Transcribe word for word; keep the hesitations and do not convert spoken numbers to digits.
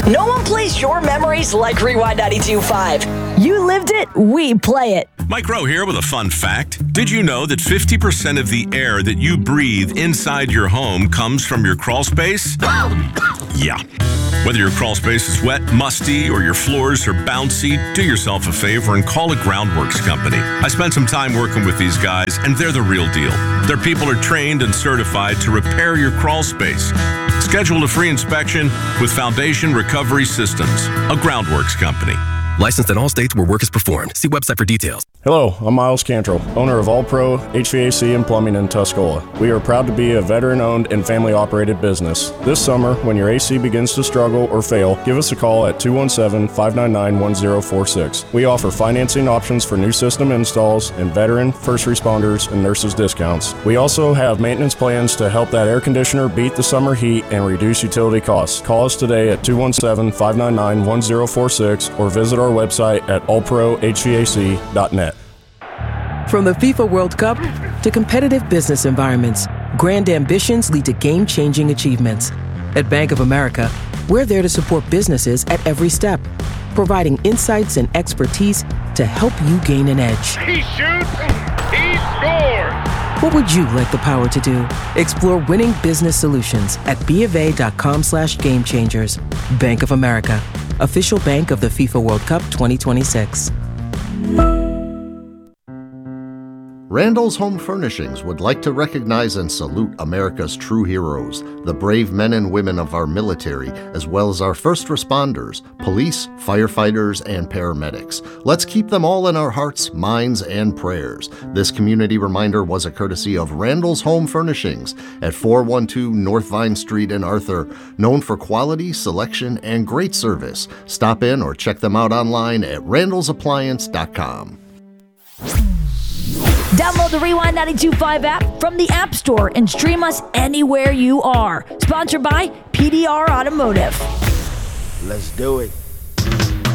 No one plays your memories like Rewind ninety-two point five. You lived it, we play it. Mike Rowe here with a fun fact. Did you know that fifty percent of the air that you breathe inside your home comes from your crawl space? Yeah. Whether your crawl space is wet, musty, or your floors are bouncy, do yourself a favor and call a Groundworks company. I spent some time working with these guys, and they're the real deal. Their people are trained and certified to repair your crawl space. Schedule a free inspection with Foundation Recovery Systems, a Groundworks company. Licensed in all states where work is performed. See website for details. Hello, I'm Miles Cantrell, owner of All Pro H V A C and Plumbing in Tuscola. We are proud to be a veteran-owned and family-operated business. This summer, when your A C begins to struggle or fail, give us a call at two one seven, five nine nine, one zero four six. We offer financing options for new system installs and veteran, first responders, and nurses discounts. We also have maintenance plans to help that air conditioner beat the summer heat and reduce utility costs. Call us today at two one seven, five nine nine, one zero four six or visit our website at all pro H V A C dot net. From the FIFA World Cup to competitive business environments, grand ambitions lead to game-changing achievements. At Bank of America, we're there to support businesses at every step, providing insights and expertise to help you gain an edge. He shoots, he scores! What would you like the power to do? Explore winning business solutions at BofA.com slash game changers. Bank of America, official bank of the FIFA World Cup twenty twenty-six. Randall's Home Furnishings would like to recognize and salute America's true heroes, the brave men and women of our military, as well as our first responders, police, firefighters, and paramedics. Let's keep them all in our hearts, minds, and prayers. This community reminder was a courtesy of Randall's Home Furnishings at four one two North Vine Street in Arthur, known for quality, selection, and great service. Stop in or check them out online at randalls appliance dot com. Download the Rewind ninety-two point five app from the App Store and stream us anywhere you are. Sponsored by P D R Automotive. Let's do it.